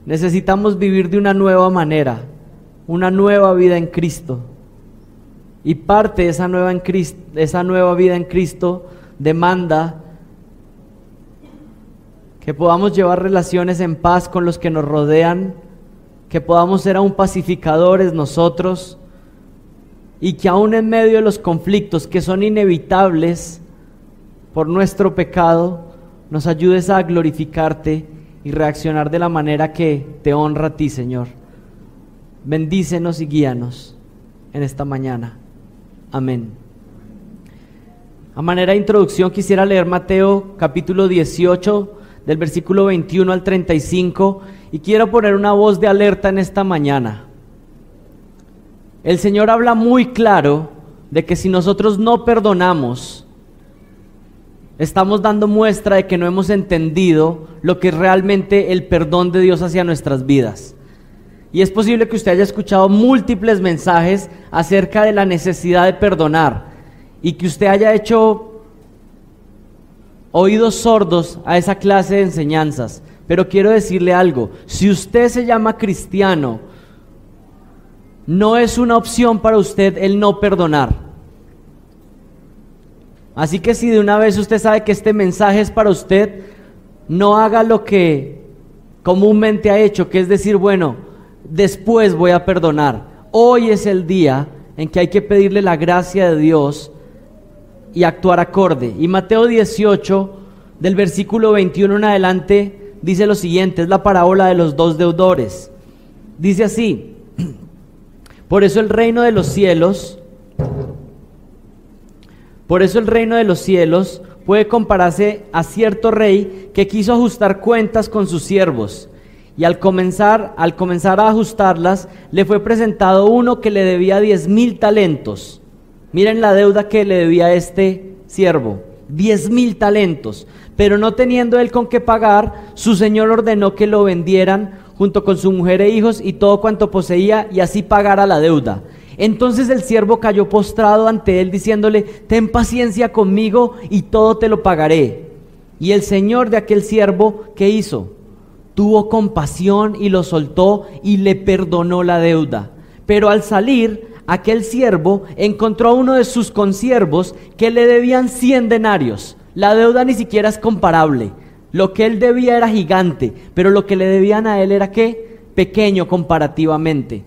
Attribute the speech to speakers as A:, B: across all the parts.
A: necesitamos vivir de una nueva manera, una nueva vida en Cristo. Y parte de esa nueva vida en Cristo demanda que podamos llevar relaciones en paz con los que nos rodean, que podamos ser aún pacificadores nosotros, y que aún en medio de los conflictos que son inevitables por nuestro pecado, nos ayudes a glorificarte y reaccionar de la manera que te honra a ti, Señor. Bendícenos y guíanos en esta mañana. Amén. A manera de introducción quisiera leer Mateo capítulo 18 del versículo 21 al 35 y quiero poner una voz de alerta en esta mañana. El Señor habla muy claro de que si nosotros no perdonamos, estamos dando muestra de que no hemos entendido lo que es realmente el perdón de Dios hacia nuestras vidas. Y es posible que usted haya escuchado múltiples mensajes acerca de la necesidad de perdonar y que usted haya hecho oídos sordos a esa clase de enseñanzas. Pero quiero decirle algo: si usted se llama cristiano, no es una opción para usted el no perdonar. Así que si de una vez usted sabe que este mensaje es para usted, no haga lo que comúnmente ha hecho, que es decir, bueno, después voy a perdonar. Hoy es el día en que hay que pedirle la gracia de Dios y actuar acorde. Y Mateo 18, del versículo 21 en adelante, dice lo siguiente, es la parábola de los dos deudores. Dice así: Por eso el reino de los cielos puede compararse a cierto rey que quiso ajustar cuentas con sus siervos. Y al comenzar a ajustarlas, le fue presentado uno que le debía 10,000 talentos. Miren la deuda que le debía a este siervo, 10,000 talentos. Pero no teniendo él con qué pagar, su señor ordenó que lo vendieran junto con su mujer e hijos y todo cuanto poseía, y así pagara la deuda. Entonces el siervo cayó postrado ante él, diciéndole: ten paciencia conmigo y todo te lo pagaré. Y el señor de aquel siervo, ¿qué hizo? Tuvo compasión y lo soltó y le perdonó la deuda. Pero al salir, aquel siervo encontró a uno de sus consiervos que le debían 100 denarios. La deuda ni siquiera es comparable. Lo que él debía era gigante, pero lo que le debían a él era ¿qué? Pequeño comparativamente.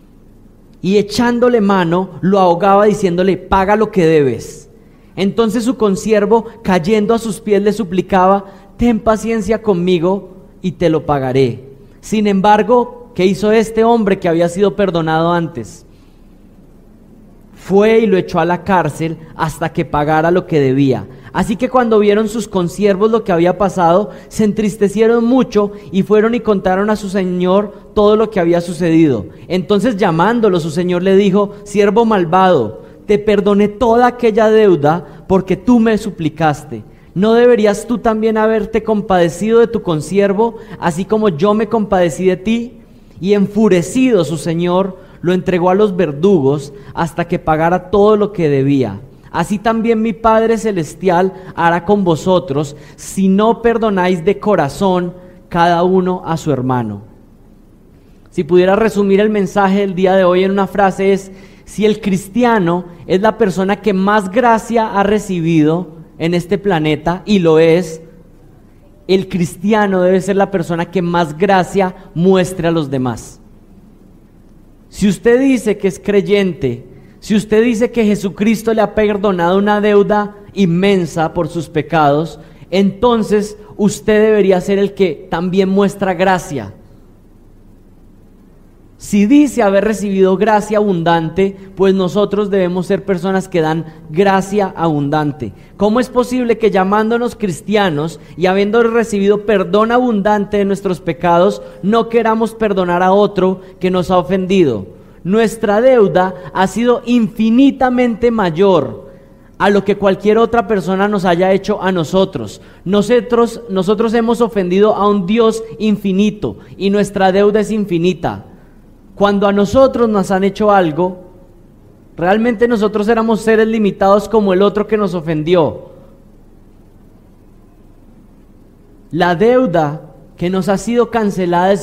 A: Y echándole mano, lo ahogaba diciéndole: paga lo que debes. Entonces su consiervo, cayendo a sus pies, le suplicaba: ten paciencia conmigo y te lo pagaré. Sin embargo, ¿qué hizo este hombre que había sido perdonado antes? Fue y lo echó a la cárcel hasta que pagara lo que debía. Así que cuando vieron sus consiervos lo que había pasado, se entristecieron mucho y fueron y contaron a su señor todo lo que había sucedido. Entonces, llamándolo, su señor le dijo: siervo malvado, te perdoné toda aquella deuda porque tú me suplicaste. ¿No deberías tú también haberte compadecido de tu consiervo, así como yo me compadecí de ti? Y enfurecido su señor, lo entregó a los verdugos hasta que pagara todo lo que debía. Así también mi Padre Celestial hará con vosotros, si no perdonáis de corazón cada uno a su hermano. Si pudiera resumir el mensaje del día de hoy en una frase es: si el cristiano es la persona que más gracia ha recibido en este planeta, y lo es, el cristiano debe ser la persona que más gracia muestre a los demás. Si usted dice que es creyente, si usted dice que Jesucristo le ha perdonado una deuda inmensa por sus pecados, entonces usted debería ser el que también muestra gracia. Si dice haber recibido gracia abundante, pues nosotros debemos ser personas que dan gracia abundante. ¿Cómo es posible que llamándonos cristianos y habiendo recibido perdón abundante de nuestros pecados, no queramos perdonar a otro que nos ha ofendido? Nuestra deuda ha sido infinitamente mayor a lo que cualquier otra persona nos haya hecho a nosotros. Nosotros hemos ofendido a un Dios infinito y nuestra deuda es infinita. Cuando a nosotros nos han hecho algo, realmente nosotros éramos seres limitados como el otro que nos ofendió. La deuda que nos ha sido cancelada es